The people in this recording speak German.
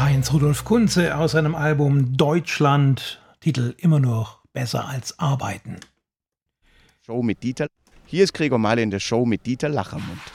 Heinz Rudolf Kunze aus seinem Album Deutschland, Titel immer noch besser als arbeiten. Show mit Dieter. Hier ist Gregor Mahle in der Show mit Dieter Lachermund.